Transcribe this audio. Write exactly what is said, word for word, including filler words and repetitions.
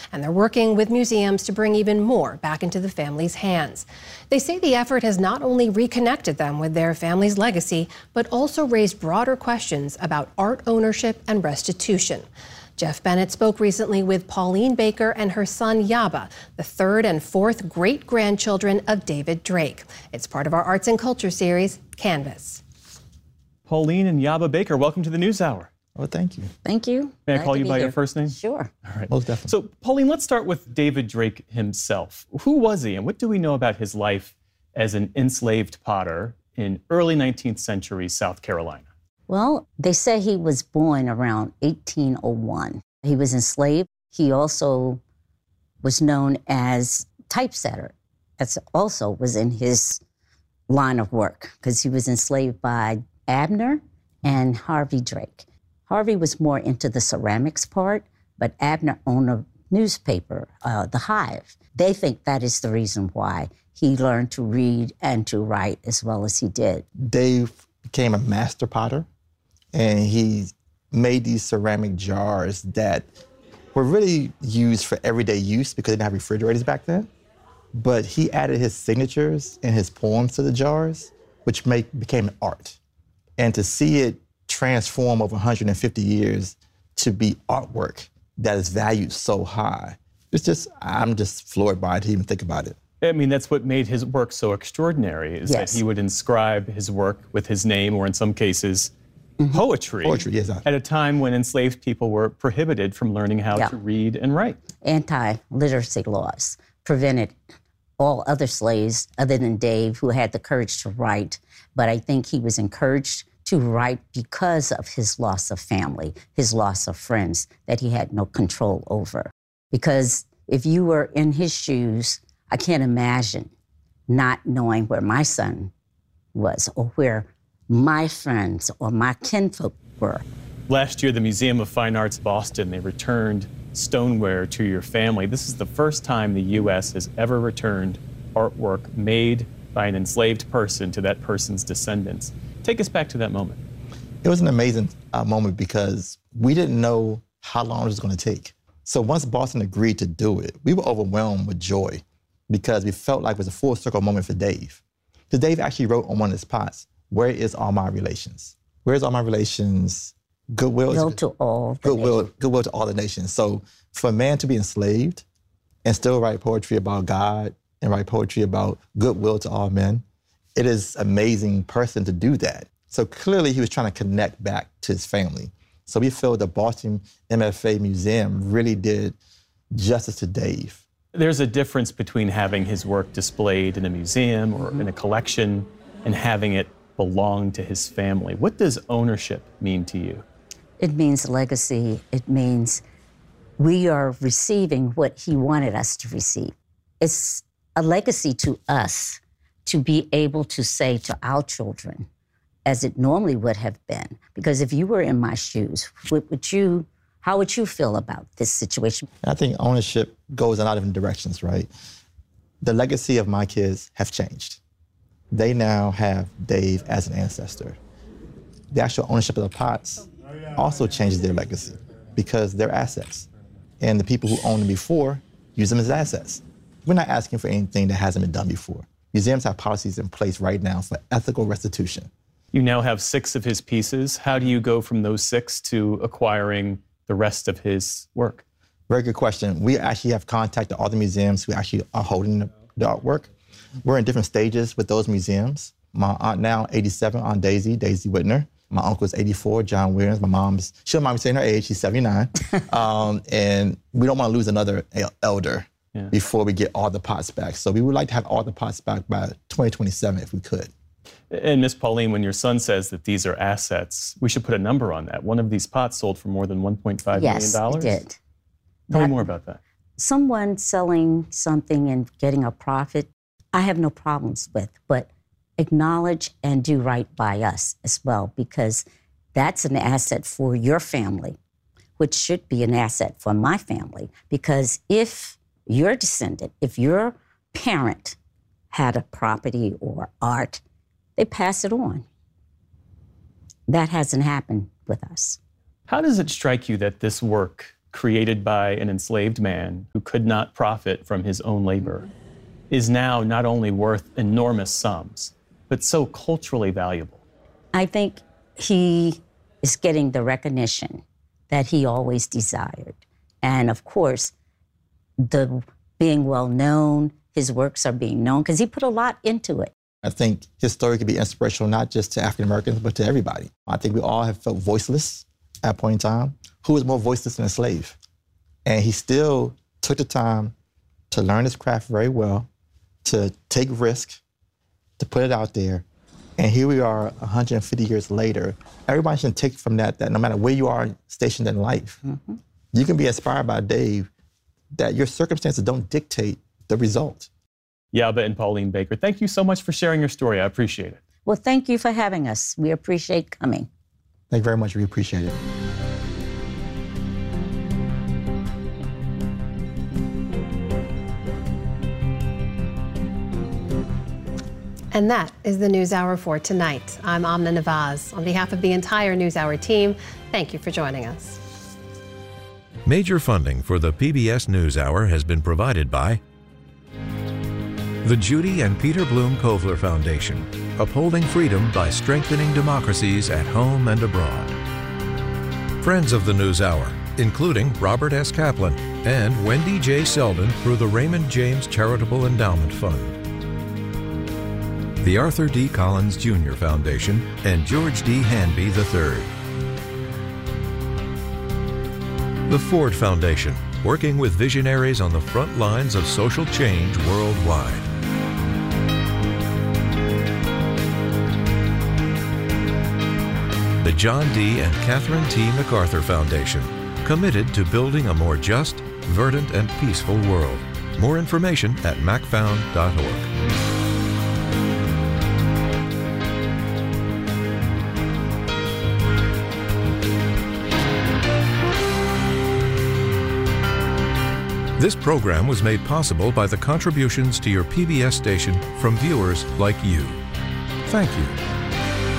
and they're working with museums to bring even more back into the family's hands. They say the effort has not only reconnected them with their family's legacy, but also raised broader questions about art ownership and restitution. Jeff Bennett spoke recently with Pauline Baker and her son Yaba, the third and fourth great-grandchildren of David Drake. It's part of our Arts and Culture series, Canvas. Pauline and Yaba Baker, welcome to the NewsHour. Oh, thank you. Thank you. May Glad I call you by here. your first name? Sure. All right. Most definitely. So, Pauline, let's start with David Drake himself. Who was he, and what do we know about his life as an enslaved potter in early nineteenth century South Carolina? Well, they say he was born around eighteen oh one. He was enslaved. He also was known as typesetter. That's also was in his line of work because he was enslaved by Abner and Harvey Drake. Harvey was more into the ceramics part, but Abner owned a newspaper, uh, The Hive. They think that is the reason why he learned to read and to write as well as he did. Dave became a master potter, and he made these ceramic jars that were really used for everyday use because they didn't have refrigerators back then. But he added his signatures and his poems to the jars, which make, became art. And to see it transform over one hundred fifty years to be artwork that is valued so high, it's just, I'm just floored by it to even think about it. I mean, that's what made his work so extraordinary, is Yes. that he would inscribe his work with his name, or in some cases, mm-hmm. poetry, Poetry, yes. at a time when enslaved people were prohibited from learning how Yeah. to read and write. Anti-literacy laws prevented all other slaves other than Dave who had the courage to write. But I think he was encouraged to write because of his loss of family, his loss of friends that he had no control over. Because if you were in his shoes, I can't imagine not knowing where my son was or where my friends or my kinfolk were. Last year, the Museum of Fine Arts Boston, they returned stoneware to your family. This is the first time the U S has ever returned artwork made by an enslaved person to that person's descendants. Take us back to that moment. It was an amazing uh, moment because we didn't know how long it was going to take. So once Boston agreed to do it, we were overwhelmed with joy because we felt like it was a full circle moment for Dave. Because Dave actually wrote on one of his pots, "Where is all my relations? Where's all my relations? Goodwill, Goodwill to all the goodwill, nations. goodwill to all the nations." So for a man to be enslaved and still write poetry about God and write poetry about goodwill to all men, it is an amazing person to do that. So clearly he was trying to connect back to his family. So we feel the Boston M F A Museum really did justice to Dave. There's a difference between having his work displayed in a museum or in a collection and having it belong to his family. What does ownership mean to you? It means legacy. It means we are receiving what he wanted us to receive. It's a legacy to us to be able to say to our children, as it normally would have been, because if you were in my shoes, what would you, how would you feel about this situation? I think ownership goes in a lot of different directions, right? The legacy of my kids have changed. They now have Dave as an ancestor. The actual ownership of the pots also changes their legacy because they're assets. And the people who owned them before use them as assets. We're not asking for anything that hasn't been done before. Museums have policies in place right now for ethical restitution. You now have six of his pieces. How do you go from those six to acquiring the rest of his work? Very good question. We actually have contacted all the museums who actually are holding the, the artwork. We're in different stages with those museums. My aunt now, eighty-seven, Aunt Daisy, Daisy Whitner. My uncle's eighty-four, John Williams. My mom's, she don't mind me saying her age, she's seventy-nine. um, and we don't want to lose another elder yeah. before we get all the pots back. So we would like to have all the pots back by twenty twenty-seven if we could. And Miss Pauline, when your son says that these are assets, we should put a number on that. One of these pots sold for more than one point five yes, million dollars? Yes, it did. Tell that, me more about that. Someone selling something and getting a profit, I have no problems with, but acknowledge and do right by us as well, because that's an asset for your family, which should be an asset for my family. Because if your descendant, if your parent had a property or art, they pass it on. That hasn't happened with us. How does it strike you that this work created by an enslaved man who could not profit from his own labor, is now not only worth enormous sums, but so culturally valuable? I think he is getting the recognition that he always desired. And of course, the being well known, his works are being known, because he put a lot into it. I think his story could be inspirational not just to African Americans, but to everybody. I think we all have felt voiceless at a point in time. Who was more voiceless than a slave? And he still took the time to learn his craft very well, to take risk, to put it out there. And here we are one hundred fifty years later. Everybody should take from that that no matter where you are stationed in life, mm-hmm. you can be inspired by Dave, that your circumstances don't dictate the result. Yaba and Pauline Baker, thank you so much for sharing your story. I appreciate it. Well, thank you for having us. We appreciate coming. Thank you very much. We appreciate it. And that is the NewsHour for tonight. I'm Amna Nawaz. On behalf of the entire NewsHour team, thank you for joining us. Major funding for the P B S NewsHour has been provided by the Judy and Peter Bloom Kovler Foundation, upholding freedom by strengthening democracies at home and abroad. Friends of the NewsHour, including Robert S. Kaplan and Wendy J. Selden through the Raymond James Charitable Endowment Fund. The Arthur D. Collins Junior Foundation and George D. Hanby the third. The Ford Foundation, working with visionaries on the front lines of social change worldwide. The John D. and Catherine T. MacArthur Foundation, committed to building a more just, verdant, and peaceful world. More information at mac found dot org. This program was made possible by the contributions to your P B S station from viewers like you. Thank you.